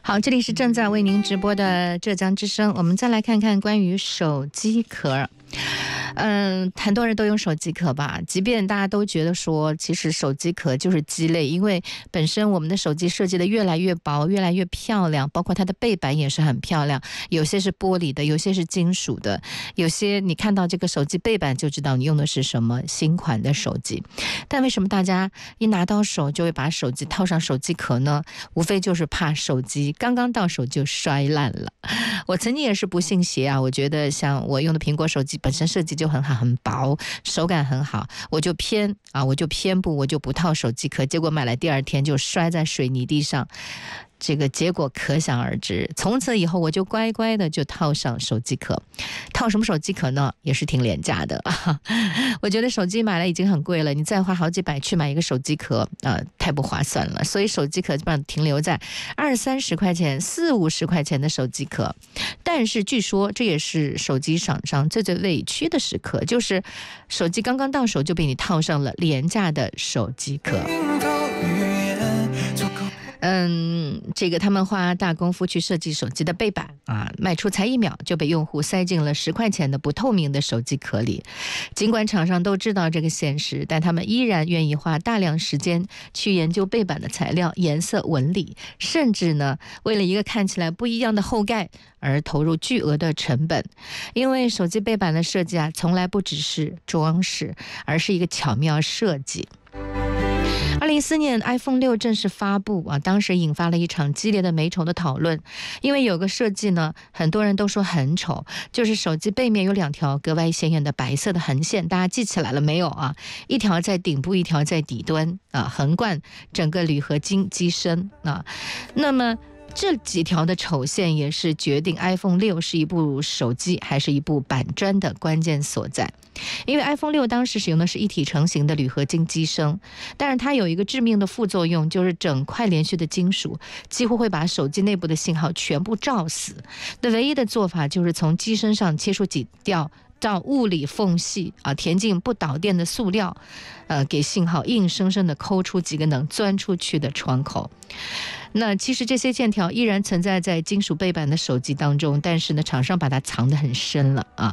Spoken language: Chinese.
好，这里是正在为您直播的浙江之声，我们再来看看关于手机壳。很多人都用手机壳吧，即便大家都觉得说其实手机壳就是鸡肋，因为本身我们的手机设计的越来越薄越来越漂亮，包括它的背板也是很漂亮，有些是玻璃的，有些是金属的，有些你看到这个手机背板就知道你用的是什么新款的手机。但为什么大家一拿到手就会把手机套上手机壳呢？无非就是怕手机刚刚到手就摔烂了。我曾经也是不信邪啊，我觉得像我用的苹果手机本身设计就很好，很薄，手感很好，我就偏不，我就不套手机壳，结果买来第二天就摔在水泥地上。这个结果可想而知，从此以后我就乖乖的就套上手机壳。套什么手机壳呢？也是挺廉价的。我觉得手机买了已经很贵了，你再花好几百去买一个手机壳，太不划算了。所以手机壳基本上停留在20-30块钱、40-50块钱的手机壳。但是据说这也是手机厂商最委屈的时刻，就是手机刚刚到手就被你套上了廉价的手机壳。这个他们花大功夫去设计手机的背板啊，卖出才1秒就被用户塞进了10块钱的不透明的手机壳里。尽管厂商都知道这个现实，但他们依然愿意花大量时间去研究背板的材料、颜色、纹理，甚至呢，为了一个看起来不一样的后盖而投入巨额的成本。因为手机背板的设计啊，从来不只是装饰，而是一个巧妙设计。2014年 iPhone 6正式发布啊，当时引发了一场激烈的美丑的讨论。因为有个设计呢，很多人都说很丑，就是手机背面有2条格外显眼的白色的横线，大家记起来了没有啊？一条在顶部，一条在底端啊，横贯整个铝合金机身啊。那么这几条的丑线也是决定 iPhone 6是一部手机还是一部板砖的关键所在。因为 iPhone 6当时使用的是一体成型的铝合金机身，但是它有一个致命的副作用，就是整块连续的金属几乎会把手机内部的信号全部照死。那唯一的做法就是从机身上切出几条到物理缝隙啊，填进不导电的塑料，给信号硬生生的抠出几个能钻出去的窗口。那其实这些线条依然存在在金属背板的手机当中，但是呢，厂商把它藏得很深了啊。